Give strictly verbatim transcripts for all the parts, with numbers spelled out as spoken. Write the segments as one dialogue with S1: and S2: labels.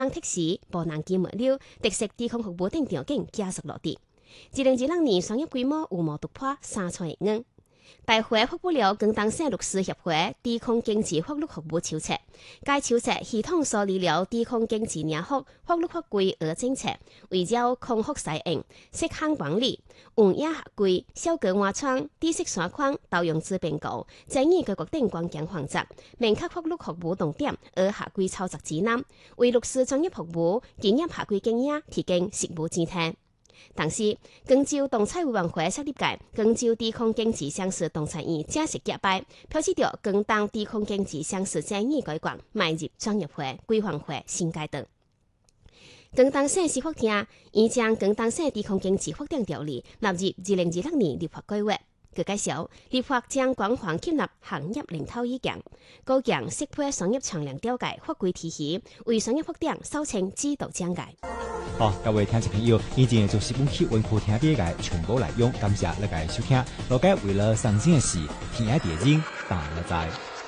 S1: 特使無能見末了，特色地空服務等條件加速落地。二零二零年商業規模有望突破三千億元。大會發布了廣東省律師協會地空經濟法律服務手冊，該手冊系統梳理了地空經濟領域法律法規和政策，圍繞空服使用、適項管理、運營合規、小格外窗、知識砂礦、盜用資變告、爭議解決等關鍵環節，明確法律服務重點和合規操作指南，為律師專業服務、經驗合規經驗提供實務指導。同時，廣州動產委員會設立嘅廣州地空經濟上市動產業正式結拜，表示着廣東地空經濟上市爭議改革邁入專業化、規範化新階段。廣東省司法廳已將廣東省地空經濟發展條例納入二零二六年立法規劃。據介紹，立法將廣泛吸納行業領導意見，加強適配商業長量調解法規體系，為商業發展掃清制度障礙。
S2: 好，各位聽眾朋友，以前就是本期文庫聽啲嘅全部內容，感謝大家收聽。大家為了上線嘅事，聽下電影，打了在。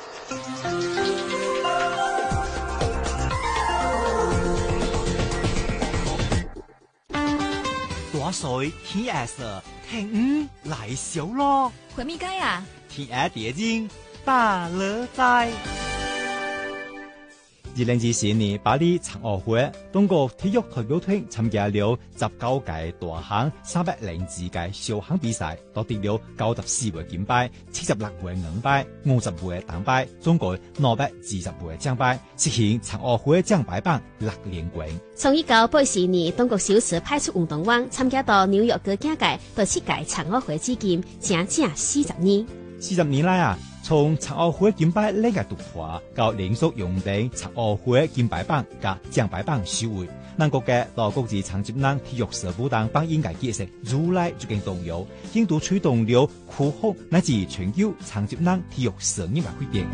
S2: 大水天下色，聽五來小咯。
S3: 回咪街啊？
S2: 聽下電影，打了在。二零二四年巴黎殘奧會，中國體育代表團參加了十九屆大項三百零二屆小項比賽，奪得了九十四枚金牌、七十六枚銀牌、五十枚銅牌，總共兩百二十枚獎牌，實現殘奧會獎牌榜六連冠。
S1: 從一九八四年，中國首次派出運動員參加到紐約嘅競屆到七屆殘奧會至今，整整四十年。
S2: 四十年來啊！從殘奧會金牌兩個突破到連續榮登殘奧會金牌榜加獎牌榜首位，咱國嘅到國際殘疾人體育社會當榜應該結成如來就更重要，印度推動了科學乃至全球殘疾人體育事業嘅改變。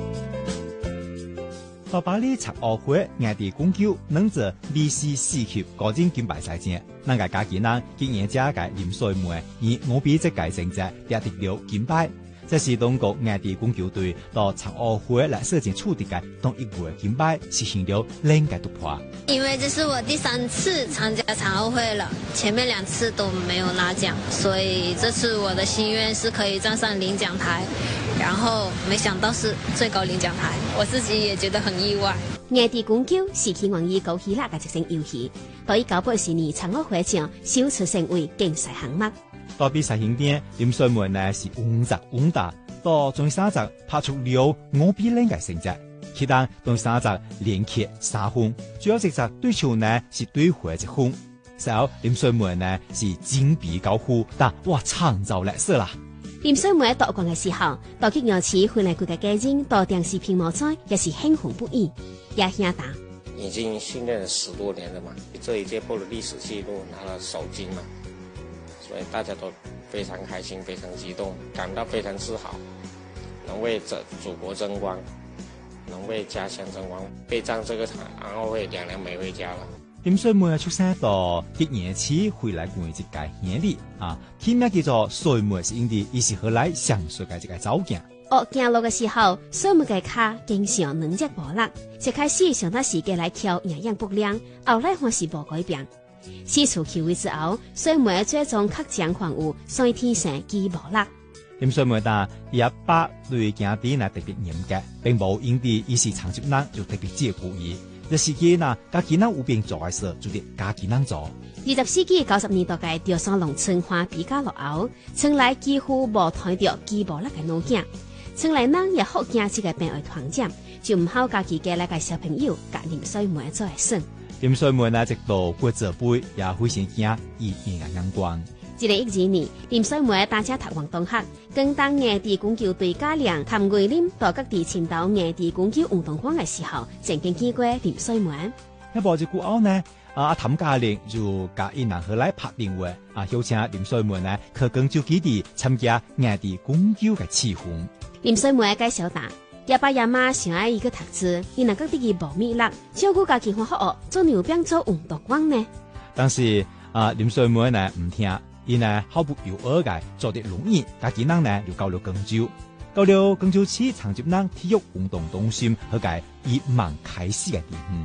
S2: 到巴黎殘奧會外地公救能者 B C 四級高級金牌賽前，咱個家己人經驗者嘅林水梅以五比這屆成績獲得了金牌。這是中國外地公球隊到殘奧會來設計出的嘅同一枚金牌，實現了兩個突破。
S4: 因為這是我第三次參加殘奧會了，前面兩次都沒有拿獎，所以這次我的心願是可以站上領獎台，然後沒想到是最高領獎台，我自己也覺得很意外。
S1: 外地公球是起源於高希臘嘅一項遊戲，到一九八四年殘奧會上首次成為競賽項目。
S2: 到比賽現場，林水梅呢是穩紮穩打，到中三集拍出了五比零嘅成績，其他中三集連揭三分，主要職責對手呢是對回一分，隨後林水梅呢是金比高呼，但哇創造歷史啦！
S1: 林水梅奪冠嘅時候，到擊樂池回來佢嘅家人到電視屏幕上也是興奮不已，也響大。
S5: 已經訓練了十多年了嘛，這一屆破了歷史記錄，拿了首金嘛。所以大家都非常開心，非常激動，感到非常自豪，能為這祖國爭光，能為家鄉爭光，備戰這個殘奧會兩年沒回家了。
S2: 林水梅出生到一年起回來過一屆年歷啊，起名叫做水梅是因地，伊是後來上水嘅一個早件。
S1: 哦，行路嘅時候，水梅嘅腳經常軟弱無力，一開始上那時間來跳營養不良，後來還是無改變。四處求位之後，水梅最終確將患有先天性肌無力。
S2: 林水梅但伊阿爸對家庭呢特別嚴格，並無因地伊是殘疾人就特別照顧伊。這時間呢，家己人有病做嘅事，就得家己人做。
S1: 二十世紀九十年代嘅潮汕農村化比較落後，村內幾乎無睇到肌無力嘅老囝，村內人也好驚這個病會傳染，就唔好家己嘅那個小朋友甲林水梅做嘅孫。
S2: 林水梅呢，直到骨折杯也非常驚，伊眼眼光。
S1: 二零一二年，林水梅大家讀運動學，跟當外地公球隊教練譚桂林到各地尋找外地公球運動員嘅時候，曾經見過林水梅。
S2: 一無一句後呢，啊譚教練就甲伊人後來拍電話，啊邀請林水梅呢去廣州基地參加外地公球嘅試訓。
S1: 林水梅介紹答。爺爸爺媽想愛一個讀書，伊能夠得伊無米力，照顧家己好學，做牛兵做運動員呢？
S2: 但是啊，林水梅呢唔聽，伊呢毫不猶豫嘅做啲容易，家己人呢就到了廣州，到了廣州市殘疾人體育運動中心，去解一網開始嘅地方。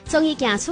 S1: 終於行出